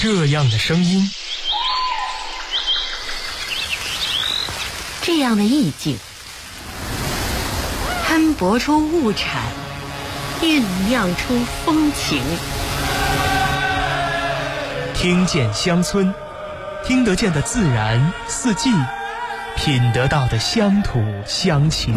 这样的声音， 这样的意境，摊薄出物产，酝酿出风情。 听见乡村，听得见的自然四季，品得到的乡土乡情。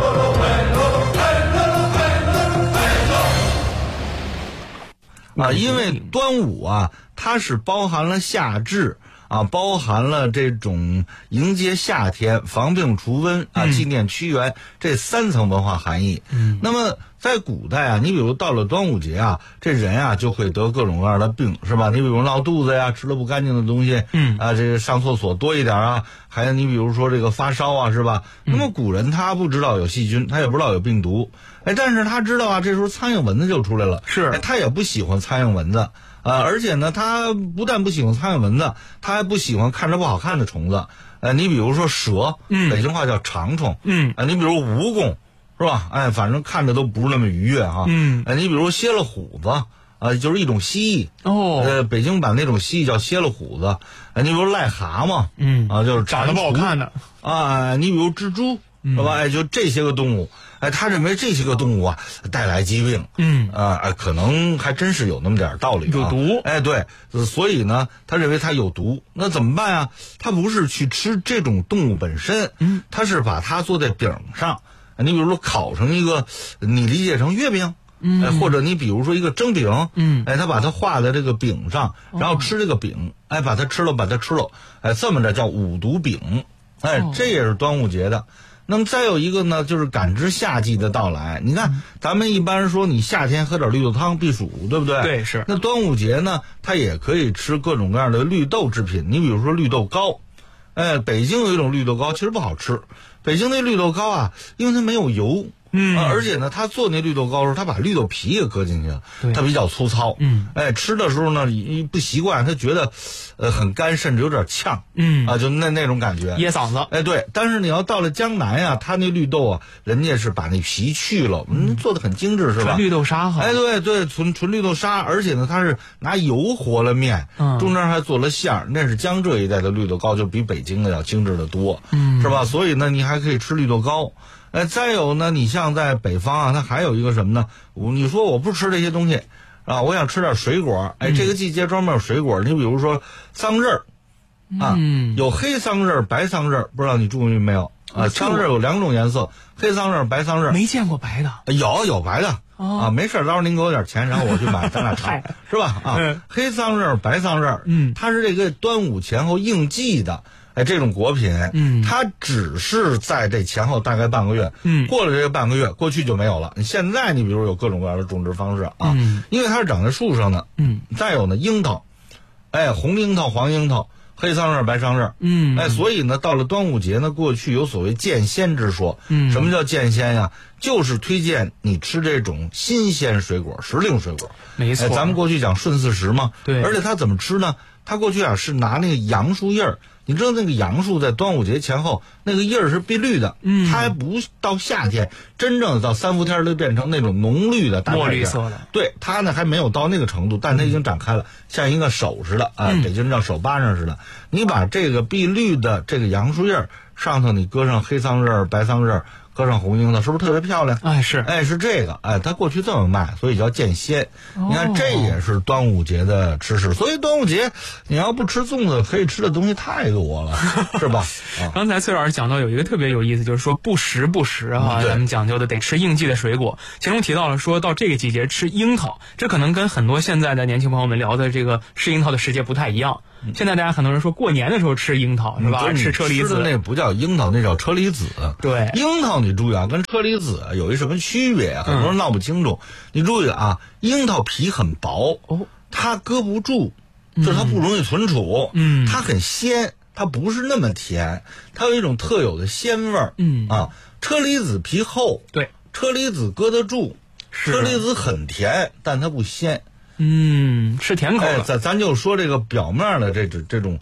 因为端午啊，它是包含了夏至啊，包含了这种迎接夏天、防病除瘟啊、纪念屈原这3层文化含义。那么在古代啊，你比如到了端午节啊，这人啊就会得各种各样的病，是吧？你比如闹肚子呀，吃了不干净的东西，这个上厕所多一点啊，还有你比如说这个发烧啊，是吧？那么古人他不知道有细菌，他也不知道有病毒，但是他知道啊，这时候苍蝇蚊子就出来了， 是， 他也不喜欢苍蝇蚊子。而且呢，他不但不喜欢苍蝇蚊子，他还不喜欢看着不好看的虫子。你比如说蛇，北京话叫长虫，你比如蜈蚣，是吧？反正看着都不是那么愉悦哈。你比如蝎了虎子，就是一种蜥蜴。北京版那种蜥蜴叫蝎了虎子。你比如癞蛤蟆，就是长得不好看的。 你比如蜘蛛，是吧？就这些个动物。他认为这些个动物啊带来疾病，可能还真是有那么点道理， 有毒。 对，所以呢，他认为它有毒，那怎么办啊？他不是去吃这种动物本身，他是把它做在饼上。你比如说烤成一个，你理解成月饼，或者你比如说一个蒸饼，他把它画在这个饼上，然后吃这个饼，把它吃了，这么着叫五毒饼，这也是端午节的。那么再有一个呢，就是感知夏季的到来。你看，咱们一般说你夏天喝点绿豆汤避暑，对不对？ 对，是。 那端午节呢，它也可以吃各种各样的绿豆制品。你比如说绿豆糕，北京有一种绿豆糕，其实不好吃。北京那绿豆糕啊，因为它没有油。而且呢，他做那绿豆糕的时候，他把绿豆皮也搁进去了，它比较粗糙。吃的时候呢，不习惯，他觉得很干，甚至有点呛。就那种感觉， 噎嗓子。 对。但是你要到了江南呀，他那绿豆啊，人家是把那皮去了，做的很精致，是吧？ 纯绿豆沙哈。 对，纯绿豆沙，而且呢，他是拿油和了面，中间还做了馅儿。那是江浙一带的绿豆糕，就比北京的要精致的多，是吧？所以呢，你还可以吃绿豆糕。再有呢，你像在北方啊，它还有一个什么呢？你说我不吃这些东西啊，我想吃点水果。这个季节专门有水果，你比如说桑葚有黑桑葚、白桑葚，不知道你注意没有？桑葚有2种颜色，黑桑葚、白桑葚。 没见过白的。 有白的。没事，到时候您给我点钱，然后我去买，咱俩尝，是吧？黑桑葚、白桑葚，它是这个端午前后应季的。这种果品，它只是在这前后大概半个月，过了这个半个月，过去就没有了。现在你比如有各种各样的种植方式啊，因为它是长在树上的，再有呢樱桃，红樱桃、黄樱桃、黑桑葚、白桑葚，所以呢，到了端午节呢，过去有所谓见鲜之说。什么叫见鲜呀？就是推荐你吃这种新鲜水果、时令水果。 没错， 咱们过去讲顺四时嘛， 对。 而且它怎么吃呢？它过去啊是拿那个杨树叶儿。你知道那个杨树在端午节前后，那个叶儿是碧绿的，它还不到夏天，真正的到3伏天就变成那种浓绿的大墨绿色的。 对，它呢还没有到那个程度，但它已经展开了，像一个手似的北京人叫手巴掌似的。你把这个碧绿的这个杨树叶上头，你搁上黑桑葚、白桑葚，搁上红樱桃，是不是特别漂亮？是这个，它过去这么卖，所以叫见鲜。你看，这也是端午节的吃食。所以端午节你要不吃粽子，可以吃的东西太多了，是吧？ 刚才崔老师讲到有一个特别有意思，就是说不时哈，咱们讲究的得吃应季的水果。其中提到了说到这个季节吃樱桃，这可能跟很多现在的年轻朋友们聊的这个吃樱桃的时节不太一样。现在大家很多人说过年的时候吃樱桃，是吧？吃车厘子。 吃的那不叫樱桃，那叫车厘子。 对， 樱桃你注意啊，跟车厘子有一什么区别？很多人闹不清楚。你注意啊，樱桃皮很薄，它搁不住，就是它不容易存储。它很鲜，它不是那么甜，它有一种特有的鲜味儿。车厘子皮厚， 对， 车厘子搁得住，车厘子很甜，但它不鲜。 是甜口的。 咱就说这个表面的这种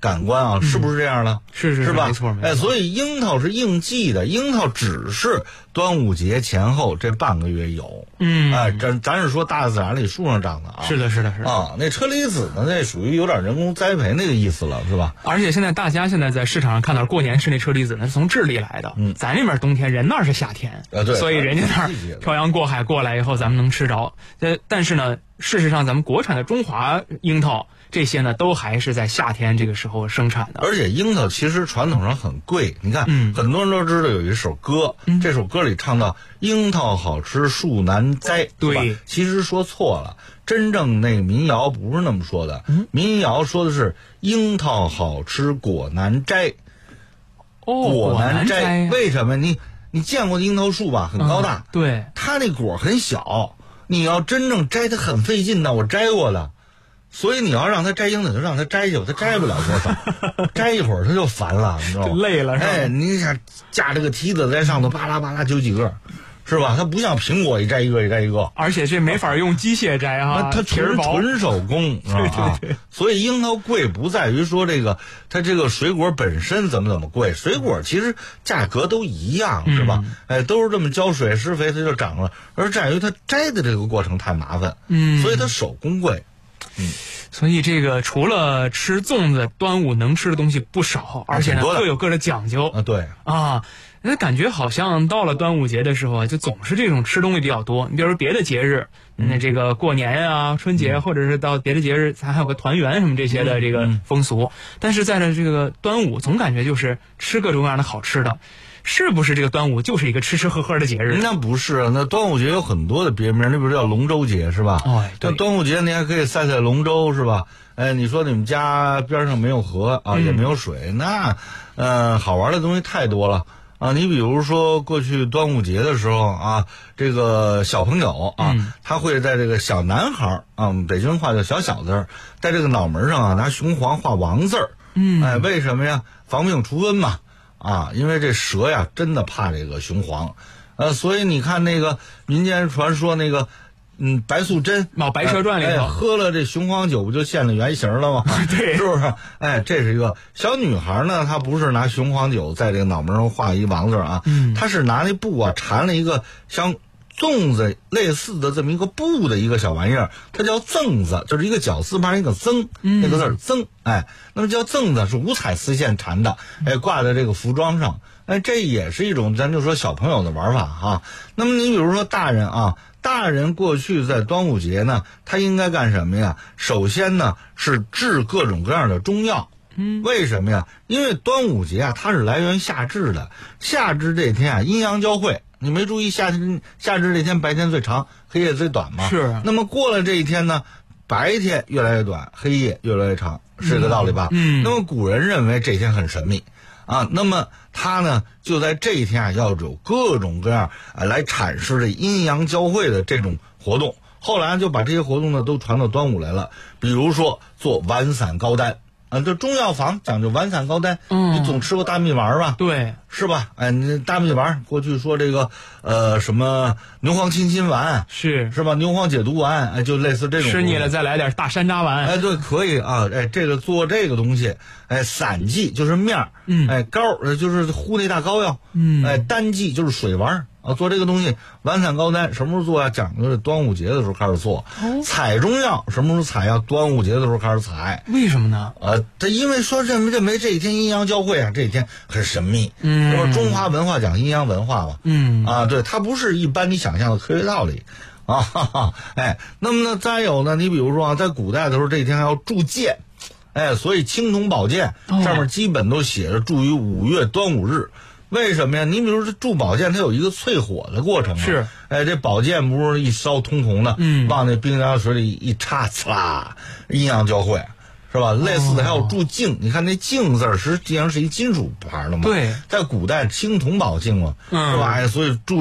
感官啊，是不是这样的？ 是吧？ 没错。 所以樱桃是应季的，樱桃只是端午节前后这半个月有。咱是说大自然里树上长的啊。 是的啊，那车厘子呢，那属于有点人工栽培那个意思了，是吧？ 而且大家现在在市场上看到过年吃那车厘子，那是从智利来的。咱这边冬天，人那是夏天。 对， 所以人家那儿漂洋过海过来以后，咱们能吃着。但是呢，事实上咱们国产的中华樱桃这些呢，都还是在夏天这个时候生产的。 而且樱桃其实传统上很贵，你看，很多人都知道有一首歌，这首歌里唱到樱桃好吃树难摘， 对， 其实说错了，真正那个民谣不是那么说的，民谣说的是樱桃好吃果难摘。果难摘，为什么？你见过樱桃树吧？很高大， 对， 它那果很小，你要真正摘它很费劲的，我摘过的。所以你要让它摘樱桃，就让它摘去，它摘不了多少，摘一会儿它就烦了，你知道吗？ 累了是吧？ 你想架这个梯子在上头，巴拉巴拉揪几个。是吧？它不像苹果一摘一个一摘一个， 而且这没法用机械摘哈， 它纯手工， 对。 所以樱桃贵不在于说它这个水果本身怎么贵，水果其实价格都一样，是吧？都是这么浇水施肥它就长了，而在于它摘的这个过程太麻烦，所以它手工贵。 所以这个除了吃粽子，端午能吃的东西不少，而且呢各有各的讲究啊。对啊。那感觉好像到了端午节的时候啊，就总是这种吃东西比较多。你比如说别的节日，那这个过年啊、春节，或者是到别的节日，咱还有个团圆什么这些的这个风俗。但是在这个端午，总感觉就是吃各种各样的好吃的。是不是这个端午就是一个吃吃喝喝的节日？ 那不是，那端午节有很多的别名，那比如叫龙舟节是吧？ 对。 端午节你还可以赛龙舟是吧？你说你们家边上没有河啊，也没有水，那好玩的东西太多了。啊，你比如说过去端午节的时候啊，这个小朋友啊，他会在这个小男孩啊，北京话叫小小子，在这个脑门上啊拿雄黄画王字儿。为什么呀？防病除瘟嘛。啊，因为这蛇呀真的怕这个雄黄，所以你看那个民间传说那个。白素贞 《白蛇传》里头， 喝了这雄黄酒不就现了原形了吗？ 对， 是不是？这是一个小女孩呢，她不是拿雄黄酒在这个脑门上画一王字啊，她是拿那布啊缠了一个像粽子类似的这么一个布的一个小玩意儿，它叫赠子，就是一个绞丝旁一个增，那个字增，那么叫赠子是五彩丝线缠的，挂在这个服装上，这也是一种咱就说小朋友的玩法哈。那么你比如说大人啊。大人过去在端午节呢，他应该干什么呀？首先呢是治各种各样的中药。为什么呀？因为端午节啊，它是来源夏至的。夏至这天啊，阴阳交汇。你没注意夏至这天白天最长，黑夜最短吗？ 是。 那么过了这一天呢，白天越来越短，黑夜越来越长，是这个道理吧？那么古人认为这一天很神秘。啊，那么他呢，就在这一天啊，要有各种各样来阐释这阴阳交汇的这种活动。后来就把这些活动呢都传到端午来了，比如说做丸散膏丹啊，这中药房讲究丸散膏丹。你总吃过大蜜丸吧？ 对， 是吧？你大蜜丸过去说这个什么牛黄清心丸是吧？牛黄解毒丸，就类似这种。 吃腻了再来点大山楂丸。 对，可以啊。这个做这个东西，散剂就是面儿，膏就是糊那大膏药，丹剂就是水丸。做这个东西，丸散膏丹什么时候做呀？讲究是端午节的时候开始做。采中药什么时候采呀？端午节的时候开始采。 为什么呢？ 这因为说认为这一天阴阳交汇啊，这一天很神秘。就是中华文化讲阴阳文化嘛。对，它不是一般你想象的科学道理。那么呢，再有呢，你比如说啊，在古代的时候，这一天还要铸剑。所以青铜宝剑上面基本都写着铸于5月端午日。为什么呀？你比如说铸宝剑，它有一个淬火的过程。 是， 这宝剑不是一烧通红的，往那冰凉水里一插，呲啦，阴阳交汇，是吧？类似的还有铸镜，你看那镜字实际上是一金属牌的嘛。 对， 在古代青铜宝镜嘛，是吧？所以铸